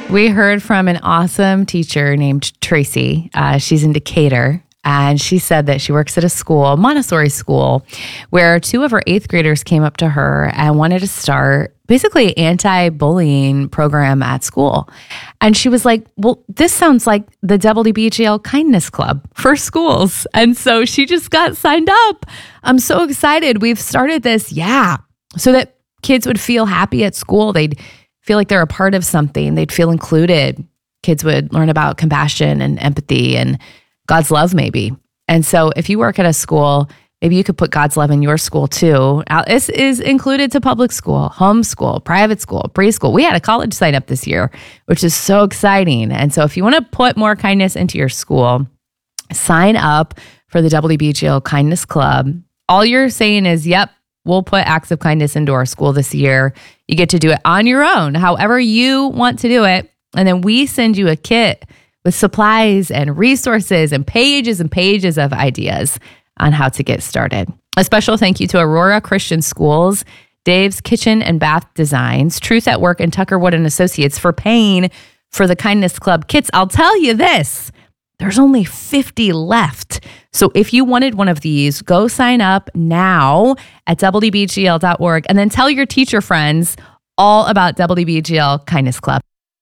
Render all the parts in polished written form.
We heard from an awesome teacher named Tracy. She's in Decatur. And she said that she works at a school, Montessori school, where 2 of her 8th graders came up to her and wanted to start basically an anti-bullying program at school. And she was like, well, this sounds like the WBGL Kindness Club for schools. And so she just got signed up. I'm so excited. We've started this, so that kids would feel happy at school. They'd feel like they're a part of something. They'd feel included. Kids would learn about compassion and empathy and God's love, maybe. And so if you work at a school, maybe you could put God's love in your school too. Now, this is included to public school, homeschool, private school, preschool. We had a college sign up this year, which is so exciting. And so if you want to put more kindness into your school, sign up for the WBGL Kindness Club. All you're saying is, yep, we'll put acts of kindness into our school this year. You get to do it on your own, however you want to do it. And then we send you a kit with supplies and resources and pages of ideas on how to get started. A special thank you to Aurora Christian Schools, Dave's Kitchen and Bath Designs, Truth at Work, and Tucker Wood and Associates for paying for the Kindness Club kits. I'll tell you this, there's only 50 left. So if you wanted one of these, go sign up now at WBGL.org and then tell your teacher friends all about WBGL Kindness Club.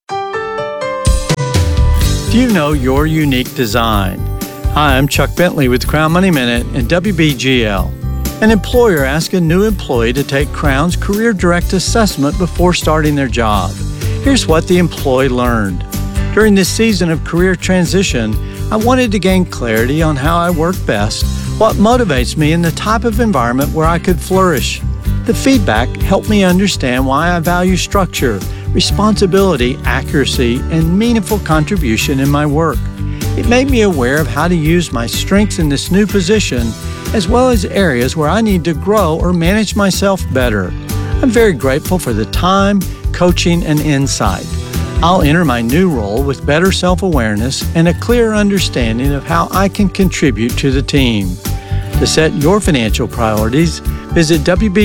Do you know your unique design? Hi, I'm Chuck Bentley with Crown Money Minute and WBGL. An employer asks a new employee to take Crown's Career Direct Assessment before starting their job. Here's what the employee learned. During this season of career transition, I wanted to gain clarity on how I work best, what motivates me, and the type of environment where I could flourish. The feedback helped me understand why I value structure, responsibility, accuracy, and meaningful contribution in my work. It made me aware of how to use my strengths in this new position, as well as areas where I need to grow or manage myself better. I'm very grateful for the time, coaching, and insight. I'll enter my new role with better self-awareness and a clear understanding of how I can contribute to the team. To set your financial priorities, visit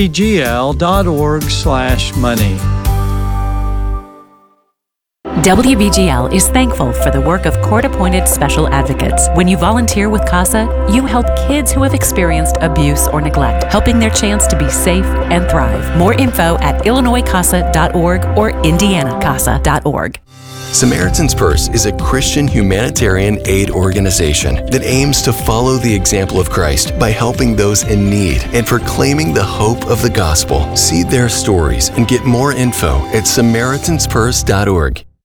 wbgl.org/money. WBGL is thankful for the work of court-appointed special advocates. When you volunteer with CASA, you help kids who have experienced abuse or neglect, helping their chance to be safe and thrive. More info at IllinoisCASA.org or IndianaCASA.org. Samaritan's Purse is a Christian humanitarian aid organization that aims to follow the example of Christ by helping those in need and proclaiming the hope of the gospel. See their stories and get more info at SamaritansPurse.org.